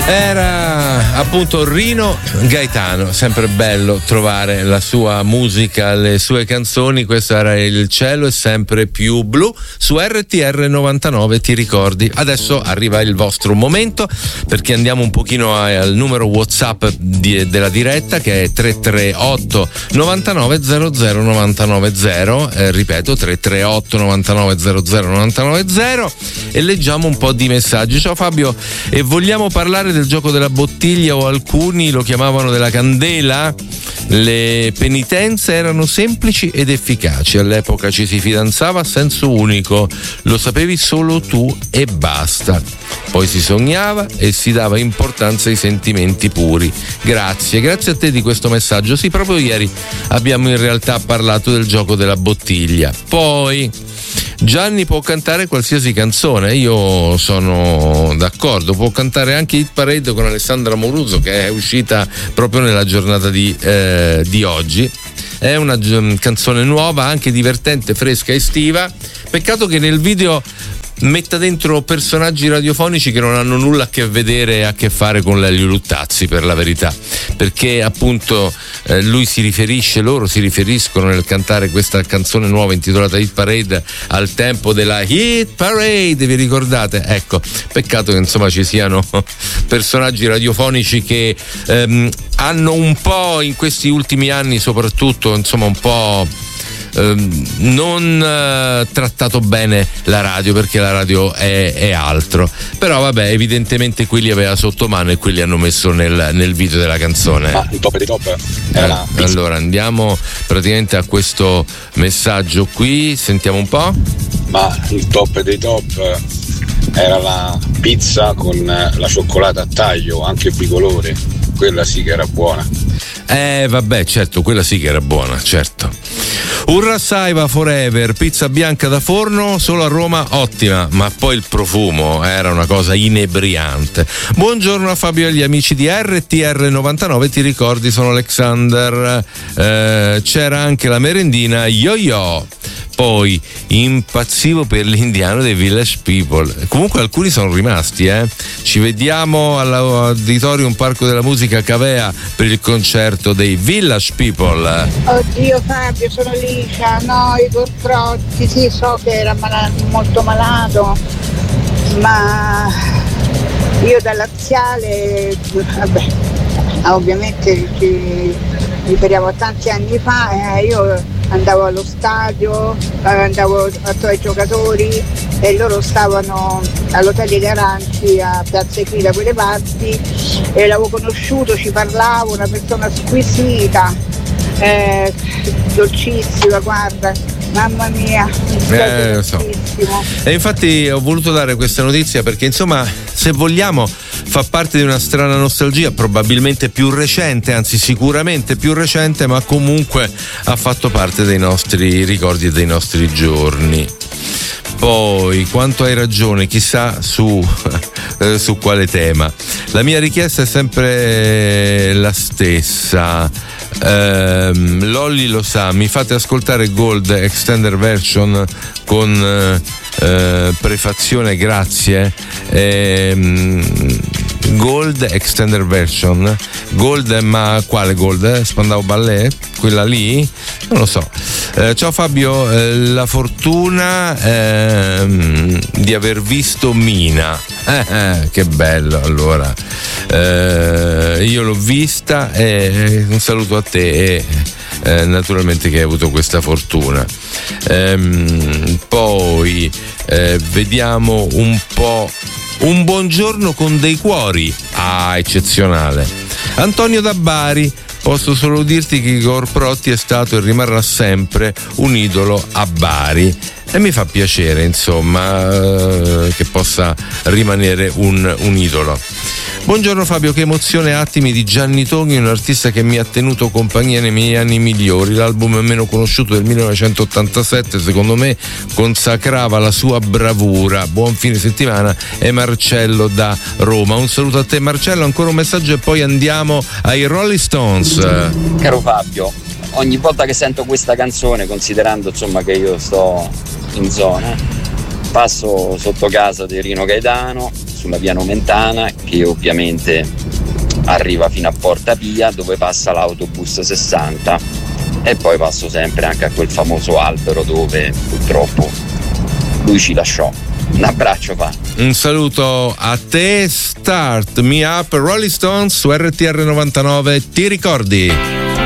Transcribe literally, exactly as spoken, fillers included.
Era appunto Rino Gaetano, sempre bello trovare la sua musica, le sue canzoni. Questo era Il cielo è sempre più blu su R T R novantanove, ti ricordi? Adesso arriva il vostro momento, perché andiamo un pochino al numero WhatsApp di, della diretta, che è tre tre otto novantanove zero zero novantanove zero, eh, ripeto tre tre otto novantanove zero zero novantanove zero, e leggiamo un po' di messaggi. Ciao Fabio, e vogliamo parlare del gioco della bottiglia, o alcuni lo chiamavano della candela? Le penitenze erano semplici ed efficaci. All'epoca ci si fidanzava a senso unico, lo sapevi solo tu e basta. Poi si sognava e si dava importanza ai sentimenti puri. Grazie, grazie a te di questo messaggio. Sì, proprio ieri abbiamo in realtà parlato del gioco della bottiglia. Poi Gianni può cantare qualsiasi canzone, io sono d'accordo, può cantare anche Hit Parade con Alessandra Moruso, che è uscita proprio nella giornata di, eh, di oggi. È una g- canzone nuova, anche divertente, fresca, estiva. Peccato che nel video metta dentro personaggi radiofonici che non hanno nulla a che vedere e a che fare con Lelio Luttazzi, per la verità, perché appunto eh, lui si riferisce, loro si riferiscono nel cantare questa canzone nuova intitolata Hit Parade al tempo della Hit Parade, vi ricordate? Ecco, peccato che insomma ci siano personaggi radiofonici che ehm, hanno un po' in questi ultimi anni soprattutto insomma un po' non uh, trattato bene la radio, perché la radio è, è altro. Però vabbè, evidentemente quelli aveva sotto mano e quelli hanno messo nel, nel video della canzone. Ma il top dei top era eh, allora andiamo praticamente a questo messaggio qui, sentiamo un po'. Ma il top dei top era la pizza con la cioccolata a taglio, anche bicolore, quella sì che era buona. Eh vabbè, certo, quella sì che era buona, certo. Urra Saiva Forever, pizza bianca da forno, solo a Roma ottima, ma poi il profumo era una cosa inebriante. Buongiorno a Fabio e agli amici di R T R novantanove, ti ricordi? Sono Alexander. Eh, c'era anche la merendina yo-yo. Poi impazzivo per l'indiano dei Village People. Comunque alcuni sono rimasti, eh. Ci vediamo all'Auditorium Parco della Musica Cavea per il concerto dei Village People. Oddio Fabio, sono Licia, no, i Gorprotti, sì, so che era malato, molto malato, ma io da laziale, vabbè, ovviamente ci riferiamo a tanti anni fa, eh, io andavo allo stadio, andavo a trovare i giocatori e loro stavano all'hotel degli Aranci a Piazza Equi da quelle parti, e l'avevo conosciuto, ci parlavo, una persona squisita, eh, dolcissima, guarda, mamma mia, eh, lo so. E infatti ho voluto dare questa notizia perché insomma, se vogliamo, fa parte di una strana nostalgia, probabilmente più recente, anzi sicuramente più recente, ma comunque ha fatto parte dei nostri ricordi e dei nostri giorni. Poi, quanto hai ragione, chissà su, eh, su quale tema. La mia richiesta è sempre la stessa. ehm, Lolli lo sa, mi fate ascoltare Gold Extended Version con eh, prefazione, grazie. ehm, Gold Extended Version, Gold, ma quale Gold? Spandau Ballet? Quella lì? Non lo so. Eh, ciao Fabio, eh, la fortuna eh, di aver visto Mina. Eh, eh, che bello, allora. Eh, io l'ho vista e un saluto a te e eh, naturalmente che hai avuto questa fortuna. Ehm, poi eh, vediamo un po'. Un buongiorno con dei cuori. Ah, eccezionale. Antonio da Bari. Posso solo dirti che Igor Protti è stato e rimarrà sempre un idolo a Bari. E mi fa piacere, insomma, eh, che possa rimanere un, un idolo. Buongiorno Fabio, che emozione Attimi di Gianni Togni, un artista che mi ha tenuto compagnia nei miei anni migliori. L'album meno conosciuto del millenovecentottantasette, secondo me, consacrava la sua bravura. Buon fine settimana. E Marcello da Roma. Un saluto a te Marcello, ancora un messaggio e poi andiamo ai Rolling Stones. Caro Fabio, ogni volta che sento questa canzone, considerando insomma che io sto in zona, passo sotto casa di Rino Gaetano, sulla via Nomentana, che ovviamente arriva fino a Porta Pia, dove passa l'autobus sessanta, e poi passo sempre anche a quel famoso albero dove purtroppo lui ci lasciò. Un abbraccio, fa. Un saluto a te. Start Me Up, Rolling Stones su R T R novantanove, ti ricordi?